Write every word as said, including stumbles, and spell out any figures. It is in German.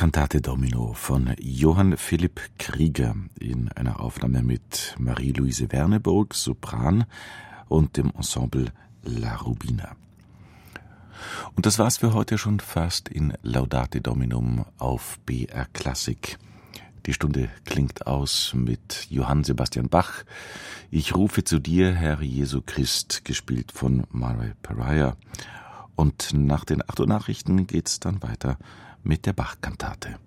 Cantate Domino von Johann Philipp Krieger in einer Aufnahme mit Marie-Louise Werneburg, Sopran, und dem Ensemble La Rubina. Und das war's für heute schon fast in Laudate Dominum auf B R Klassik. Die Stunde klingt aus mit Johann Sebastian Bach. Ich rufe zu dir, Herr Jesu Christ, gespielt von Murray Pariah. Und nach den acht Uhr Nachrichten geht's dann weiter mit der Bach-Kantate.